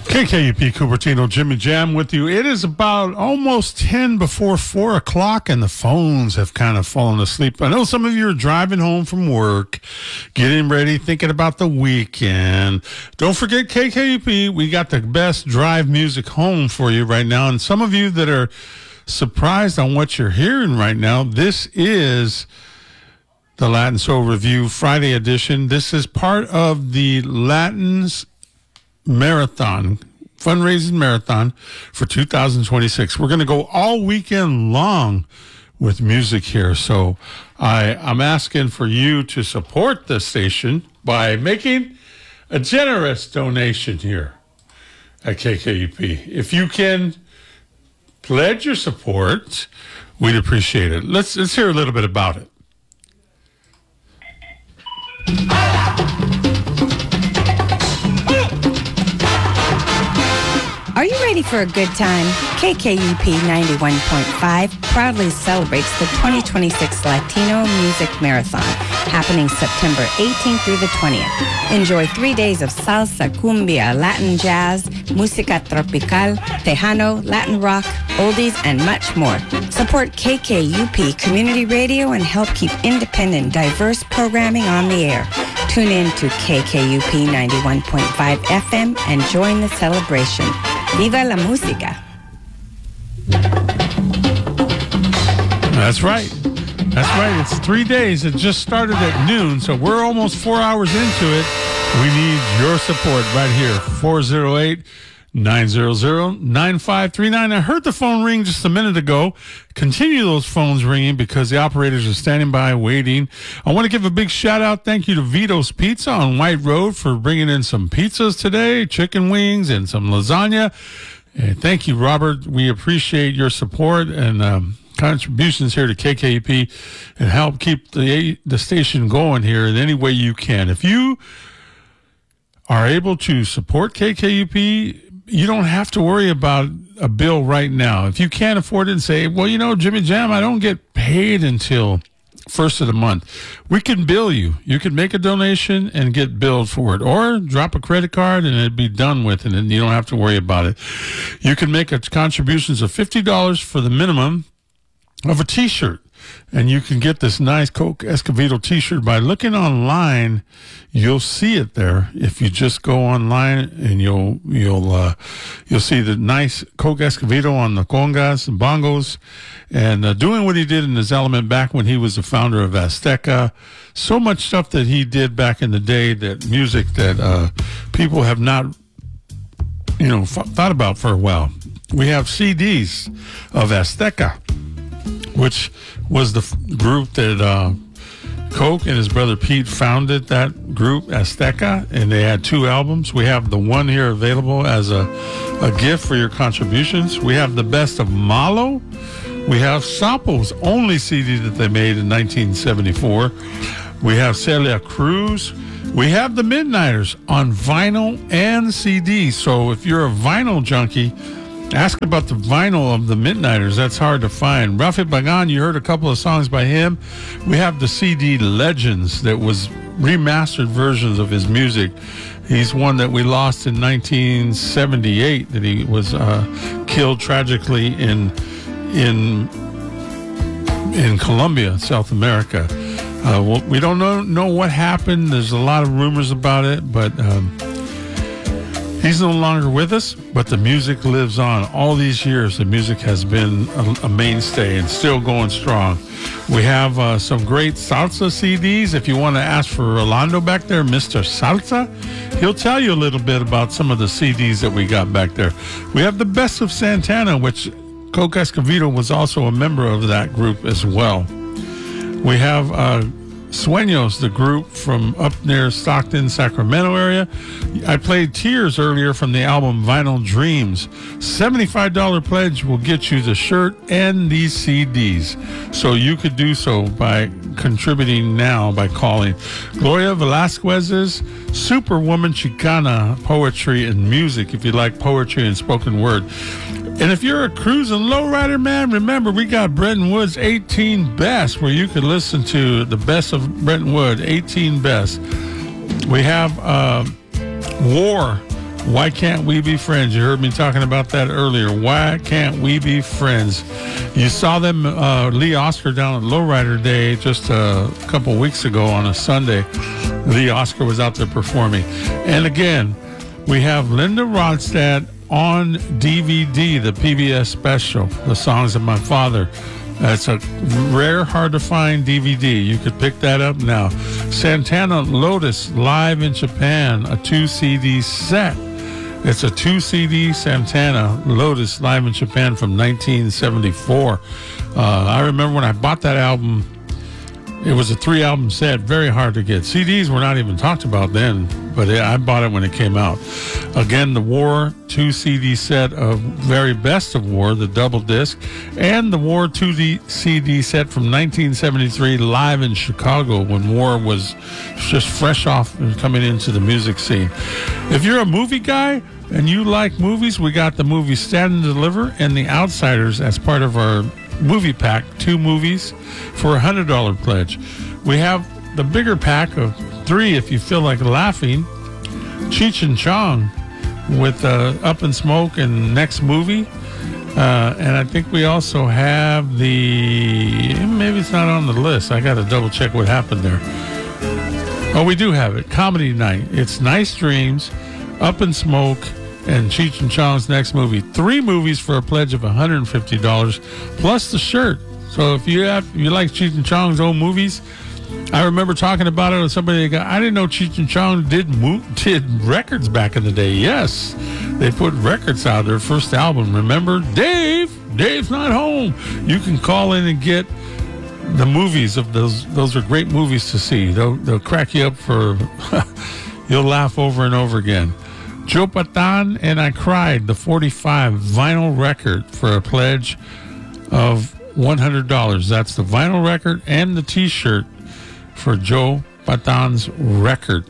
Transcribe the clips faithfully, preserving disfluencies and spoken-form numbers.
K K U P Cupertino, Jimmy Jam with you. It is about almost ten before four o'clock, and the phones have kind of fallen asleep. I know some of you are driving home from work, getting ready, thinking about the weekend. Don't forget K K U P. We got the best drive music home for you right now. And some of you that are surprised on what you're hearing right now, this is the Latin Soul Review Friday edition. This is part of the Latin's Marathon, fundraising marathon for two thousand twenty-six. We're going to go all weekend long with music here. So I, I'm asking for you to support the station by making a generous donation here at K K U P. If you can pledge your support, we'd appreciate it. Let's, let's hear a little bit about it. Are you ready for a good time? K K U P ninety-one point five proudly celebrates the twenty twenty-six Latino Music Marathon, happening September eighteenth through the twentieth. Enjoy three days of salsa, cumbia, Latin jazz, música tropical, tejano, Latin rock, oldies, and much more. Support K K U P Community Radio and help keep independent, diverse programming on the air. Tune in to K K U P ninety-one point five F M and join the celebration. Viva la música. That's right. That's right. It's three days. It just started at noon, so we're almost four hours into it. We need your support right here. four oh eight, nine hundred, nine five three nine. I heard the phone ring just a minute ago. Continue those phones ringing because the operators are standing by waiting. I want to give a big shout out. Thank you to Vito's Pizza on White Road for bringing in some pizzas today, chicken wings and some lasagna. And thank you, Robert. We appreciate your support and um, contributions here to K K U P and help keep the the station going here in any way you can. If you are able to support K K U P, you don't have to worry about a bill right now. If you can't afford it and say, well, you know, Jimmy Jam, I don't get paid until first of the month. We can bill you. You can make a donation and get billed for it, or drop a credit card and it'd be done with it, and you don't have to worry about it. You can make a contributions of fifty dollars for the minimum of a T-shirt. And you can get this nice Coke Escovedo T-shirt by looking online. You'll see it there. If you just go online, and you'll you'll uh, you'll see the nice Coke Escovedo on the congas and bongos, and uh, doing what he did in his element back when he was the founder of Azteca. So much stuff that he did back in the day, that music that uh, people have not, you know, f- thought about for a while. We have C Ds of Azteca, which was the f- group that uh, Coke and his brother Pete founded, that group, Azteca, and they had two albums. We have the one here available as a, a gift for your contributions. We have the best of Malo. We have Sapo's only C D that they made in nineteen seventy-four. We have Celia Cruz. We have the Midnighters on vinyl and C D. So if you're a vinyl junkie, ask about the vinyl of the Midnighters. That's hard to find. Rafi Bagan, you heard a couple of songs by him. We have the C D Legends that was remastered versions of his music. He's one that we lost in nineteen seventy-eight, that he was uh, killed tragically in in in Colombia, South America. Uh, well, we don't know, know what happened. There's a lot of rumors about it, but um, he's no longer with us, but the music lives on. All these years, the music has been a, a mainstay and still going strong. We have uh, some great salsa C Ds. If you want to ask for Rolando back there, Mister Salsa, he'll tell you a little bit about some of the C Ds that we got back there. We have the Best of Santana, which Coke Escovedo was also a member of that group as well. We have uh, Sueños, the group from up near Stockton, Sacramento area. I played Tears earlier from the album Vinyl Dreams. seventy-five dollars pledge will get you the shirt and these C Ds. So you could do so by contributing now by calling. Gloria Velasquez's Superwoman Chicana Poetry and Music, if you like poetry and spoken word. And if you're a cruising lowrider, man, remember we got Bretton Woods eighteen Best, where you can listen to the best of Bretton Woods, eighteen Best. We have uh, War Why Can't We Be Friends? You heard me talking about that earlier. Why Can't We Be Friends? You saw them, uh, Lee Oscar, down at Lowrider Day just a couple weeks ago on a Sunday. Lee Oscar was out there performing. And again, we have Linda Ronstadt on D V D, the P B S special, The Songs of My Father. That's a rare, hard to find D V D. You could pick that up now. Santana Lotus live in Japan, a two C D set. It's a two C D Santana Lotus live in Japan from nineteen seventy-four. Uh, I remember when I bought that album, it was a three album set, very hard to get. C Ds were not even talked about then, but I bought it when it came out. Again, the War two C D set of Very Best of War, the double disc, and the War two C D set from nineteen seventy-three live in Chicago when War was just fresh off and coming into the music scene. If you're a movie guy and you like movies, we got the movie Stand and Deliver and The Outsiders as part of our movie pack, two movies for a one hundred dollars pledge. We have the bigger pack of three if you feel like laughing. Cheech and Chong with uh, Up in Smoke and Next Movie. Uh, and I think we also have the, maybe it's not on the list. I got to double check what happened there. Oh, we do have it. Comedy Night. It's Nice Dreams, Up in Smoke, and Cheech and Chong's Next Movie. Three movies for a pledge of one hundred fifty dollars plus the shirt. So if you have, if you like Cheech and Chong's old movies, I remember talking about it with somebody that got, I didn't know Cheech and Chong did mo- did records back in the day. Yes, they put records out, their first album. Remember, Dave? Dave's not home. You can call in and get the movies of those. Those are great movies to see. They'll, they'll crack you up for, you'll laugh over and over again. Joe Patan and I Cried, the forty-five vinyl record for a pledge of one hundred dollars. That's the vinyl record and the t-shirt for Joe Patan's record.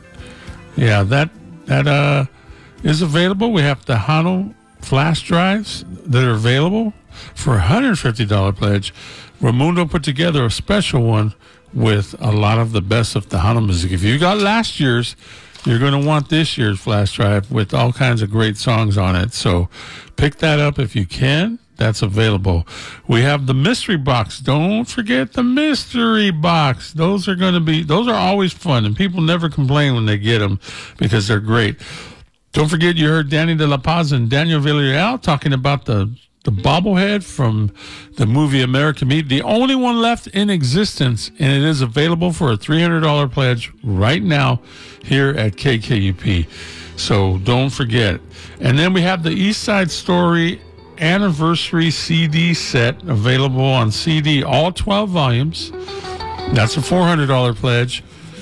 Yeah, that that uh is available. We have the Hano flash drives that are available for a one hundred fifty dollars pledge. Raimundo put together a special one with a lot of the best of the Hano music. If you got last year's, you're going to want this year's flash drive with all kinds of great songs on it. So pick that up if you can. That's available. We have the mystery box. Don't forget the mystery box. Those are going to be, those are always fun, and people never complain when they get them because they're great. Don't forget, you heard Danny De La Paz and Daniel Villarreal talking about the, the bobblehead from the movie American Meat, the only one left in existence, and it is available for a three hundred dollars pledge right now here at K K U P. So don't forget. And then we have the East Side Story Anniversary C D set available on C D, all twelve volumes. That's a four hundred dollars pledge.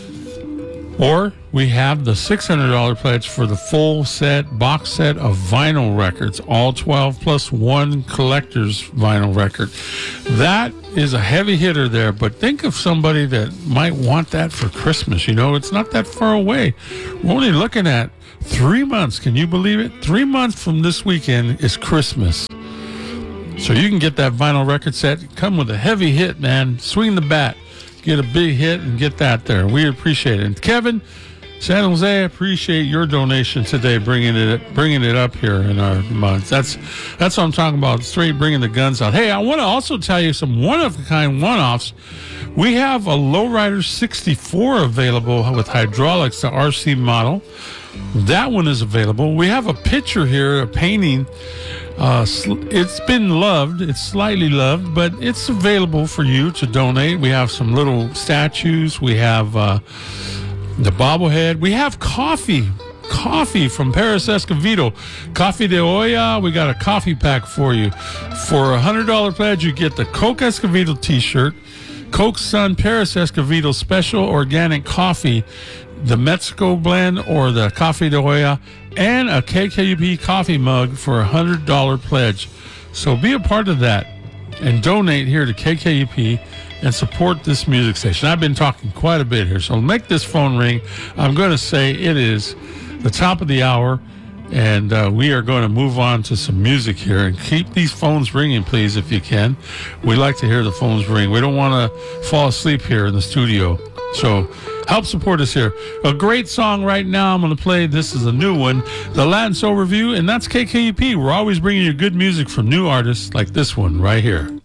Or we have the six hundred dollars pledge for the full set, box set of vinyl records, all twelve plus one collector's vinyl record. That is a heavy hitter there, but think of somebody that might want that for Christmas. You know, it's not that far away. We're only looking at three months. Can you believe it? Three months from this weekend is Christmas. So you can get that vinyl record set. Come with a heavy hit, man. Swing the bat. Get a big hit and get that there. We appreciate it. And Kevin, San Jose, appreciate your donation today, bringing it bringing it up here in our month. That's that's what I'm talking about, straight bringing the guns out. Hey, I want to also tell you some one-of-a-kind one-offs. We have a Lowrider sixty-four available with hydraulics, the R C model. That one is available. We have a picture here, a painting. Uh, it's been loved. It's slightly loved, but it's available for you to donate. We have some little statues. We have uh, the bobblehead. We have coffee. Coffee from Paris Escovedo. Coffee de Olla. We got a coffee pack for you. For a one hundred dollars pledge, you get the Coke Escovedo t-shirt, Coke Sun Paris Escovedo Special Organic Coffee, the Mexico blend or the Coffee de Olla, and a K K U P coffee mug for a one hundred dollars pledge. So be a part of that and donate here to K K U P and support this music station. I've been talking quite a bit here, so make this phone ring. I'm going to say it is the top of the hour, and uh, we are going to move on to some music here. And keep these phones ringing, please, if you can. We like to hear the phones ring. We don't want to fall asleep here in the studio. So Help support us here. A great song right now I'm going to play. This is a new one, the Latin Soul Review, and that's K K U P. We're always bringing you good music from new artists like this one right here.